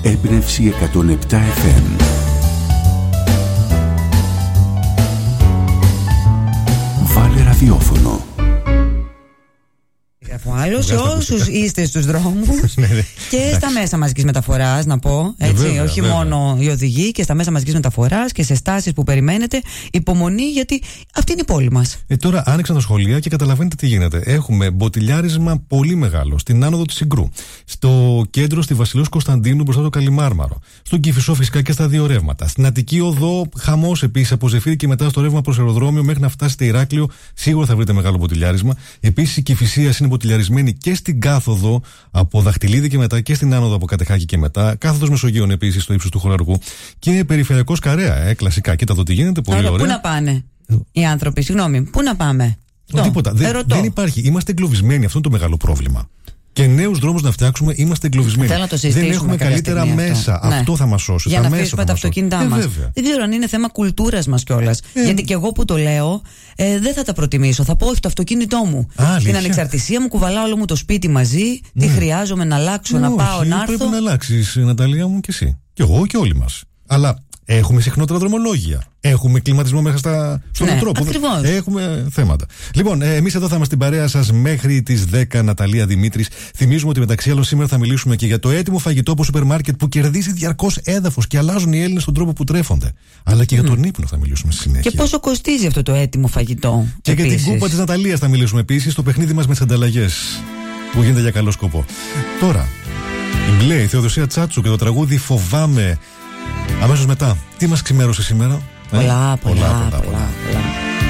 Έμπνευση 107 FM. Βάλε ραδιόφωνο. Άλλο σε όσους είστε στους δρόμους και στα μέσα μαζικής μεταφοράς, να πω έτσι, βέβαια, όχι βέβαια. Μόνο οι οδηγοί, και στα μέσα μαζικής μεταφοράς και σε στάσεις που περιμένετε. Υπομονή, γιατί αυτή είναι η πόλη μας. Τώρα άνοιξαν τα σχολεία και καταλαβαίνετε τι γίνεται. Έχουμε μποτιλιάρισμα πολύ μεγάλο στην άνοδο της Συγκρού, στο κέντρο στη Βασιλέως Κωνσταντίνου μπροστά το Καλιμάρμαρο, στον Κηφισό φυσικά και στα δύο ρεύματα. Στην Αττική Οδό χαμός επίσης από Ζεφύρι και μετά στο ρεύμα προς αεροδρόμιο μέχρι να φτάσετε Ηράκλειο. Σίγουρα θα βρείτε μεγάλο μποτιλιάρισμα. Επίσης η Κηφισίας είναι μποτιλιαρισμένη και στην κάθοδο από Δαχτυλίδη και μετά και στην άνοδο από Κατεχάκη και μετά. Κάθοδος Μεσογείων επίσης στο ύψος του Χολαργού. Και περιφερειακός Καρέα, κλασικά. Κοίτα εδώ τι γίνεται, πολύ ωραία. Πού να πάνε οι άνθρωποι, συγγνώμη, πού να πάμε? Τίποτα. Δεν υπάρχει. Είμαστε εγκλωβισμένοι. Αυτό είναι το μεγάλο πρόβλημα. Και νέους δρόμους να φτιάξουμε, είμαστε εγκλωβισμένοι. Δεν έχουμε καλύτερα μέσα. Ναι. Αυτό θα μας σώσει. Για να αφήσουμε τα αυτοκίνητά μας. Δεν ξέρω αν είναι θέμα κουλτούρας μας κιόλας. Γιατί και εγώ που το λέω, δεν θα τα προτιμήσω. Θα πω όχι, το αυτοκίνητό μου. Την ανεξαρτησία μου, κουβαλάω όλο μου το σπίτι μαζί. Τι χρειάζομαι να αλλάξω, να πάω, να έρθω. Πρέπει να αλλάξεις, Ναταλία μου, και εσύ. Κι εγώ και όλοι μας. Αλλά έχουμε συχνότερα δρομολόγια. Έχουμε κλιματισμό μέσα στον μετρό. Έχουμε θέματα. Λοιπόν, εμείς εδώ θα είμαστε στην παρέα σας μέχρι τις 10. Ναταλία Δημήτρης. Θυμίζουμε ότι μεταξύ άλλων σήμερα θα μιλήσουμε και για το έτοιμο φαγητό από σούπερ μάρκετ που κερδίζει διαρκώς έδαφος και αλλάζουν οι Έλληνες τον τρόπο που τρέφονται. Αλλά και για τον ύπνο θα μιλήσουμε στη συνέχεια. Και πόσο κοστίζει αυτό το έτοιμο φαγητό. Και για την κούπα της Ναταλίας θα μιλήσουμε επίσης, στο παιχνίδι μας με τις ανταλλαγές που γίνεται για καλό σκοπό. Τώρα, η Μπλε, η Θεοδοσία Τσάτσου και το τραγούδι Φοβάμαι. Αμέσως μετά, τι μας ξημέρωσε σήμερα? Πολλά.